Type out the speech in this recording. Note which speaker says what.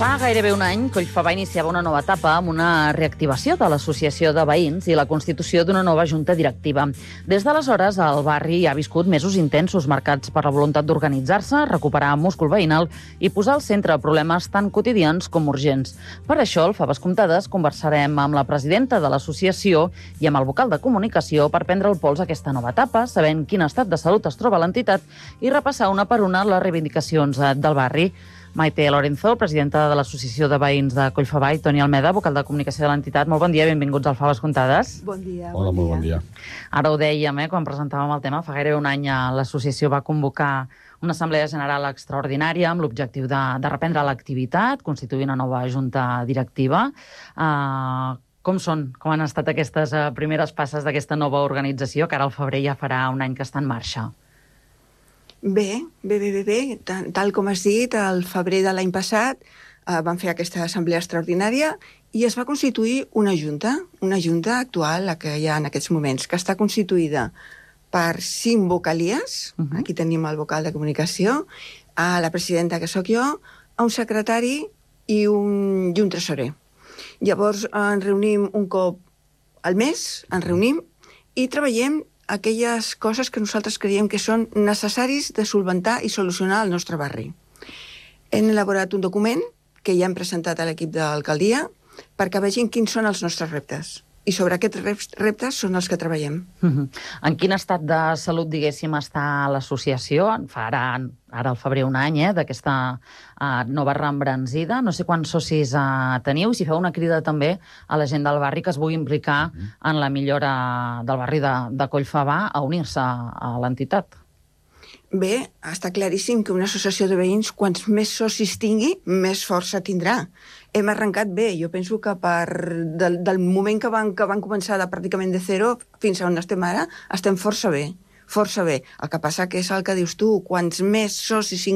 Speaker 1: Fa gairebé un any, Collfabà iniciava una nova etapa amb una reactivació de l'associació de veïns i la constitució d'una nova junta directiva. Des d'aleshores, el barri ha viscut mesos intensos marcats per la voluntat d'organitzar-se, recuperar múscul veïnal i posar al centre problemes tan quotidians com urgents. Per això, al Faves Comptades, conversarem amb la presidenta de l'associació i amb el vocal de comunicació per prendre el pols a aquesta nova etapa, sabent quin estat de salut es troba l'entitat i repassar una per una les reivindicacions del barri. Maite Lorenzo, presidenta de l'Associació de Veïns de Collfabà, i Toni Almeda, vocal de comunicació de l'entitat. Molt bon dia, benvinguts al Faves Comptades.
Speaker 2: Bon dia.
Speaker 3: Hola, molt bon dia.
Speaker 1: Ara ho dèiem, quan presentàvem el tema, fa gairebé un any l'associació va convocar una assemblea general extraordinària amb l'objectiu de reprendre l'activitat, constituir una nova junta directiva. Com han estat aquestes primeres passes d'aquesta nova organització, que ara al febrer ja farà un any que està en marxa?
Speaker 2: Bé. Tal com has dit, al febrer de l'any passat vam fer aquesta assemblea extraordinària i es va constituir una junta actual, la que hi ha en aquests moments, que està constituïda per 5 vocalies. Aquí tenim el vocal de comunicació, la presidenta, que sóc jo, un secretari i un tresorer. Llavors ens reunim un cop al mes, i treballem aquelles coses que nosaltres creiem que són necessaris de solventar i solucionar al nostre barri. Hem elaborat un document que ja hem presentat a l'equip d'alcaldia perquè vegin quins són els nostres reptes. I sobre aquests reptes són els que treballem.
Speaker 1: En quin estat de salut, diguéssim, està l'associació? Fa ara al febrer un any, d'aquesta nova reembranzida. No sé quants socis teniu i si feu una crida també a la gent del barri que es vulgui implicar en la millora del barri de Collfabà a unir-se a l'entitat.
Speaker 2: Bé, està claríssim que una associació de veïns, quants més socis tingui, més força tindrà. Hem arrencat bé. Jo penso que del moment que van començar pràcticament de zero fins a on estem ara, estem força bé. El que passa que és el que dius tu, quants més socis